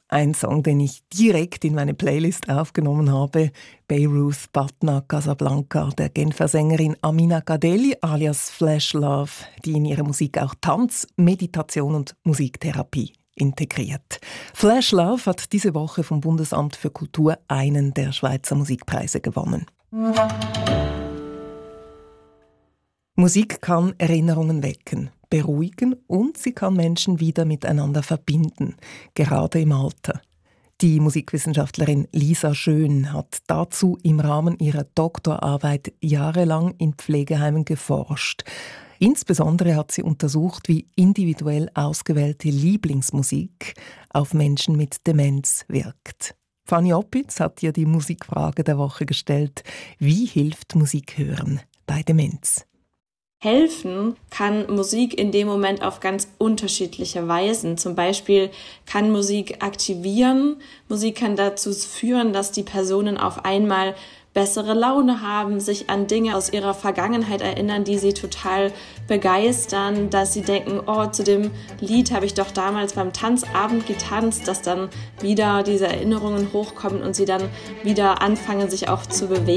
Ein Song, den ich direkt in meine Playlist aufgenommen habe, Beyrouth Batna Casablanca, der Genfer Sängerin Amina Kadeli alias Flash Love, die in ihre Musik auch Tanz, Meditation und Musiktherapie integriert. Flash Love hat diese Woche vom Bundesamt für Kultur einen der Schweizer Musikpreise gewonnen. Musik kann Erinnerungen wecken, beruhigen und sie kann Menschen wieder miteinander verbinden, gerade im Alter. Die Musikwissenschaftlerin Lisa Schön hat dazu im Rahmen ihrer Doktorarbeit jahrelang in Pflegeheimen geforscht. Insbesondere hat sie untersucht, wie individuell ausgewählte Lieblingsmusik auf Menschen mit Demenz wirkt. Fanny Oppitz hat ihr die Musikfrage der Woche gestellt: Wie hilft Musik hören bei Demenz? Helfen kann Musik in dem Moment auf ganz unterschiedliche Weisen. Zum Beispiel kann Musik aktivieren. Musik kann dazu führen, dass die Personen auf einmal bessere Laune haben, sich an Dinge aus ihrer Vergangenheit erinnern, die sie total begeistern, dass sie denken, oh, zu dem Lied habe ich doch damals beim Tanzabend getanzt, dass dann wieder diese Erinnerungen hochkommen und sie dann wieder anfangen, sich auch zu bewegen.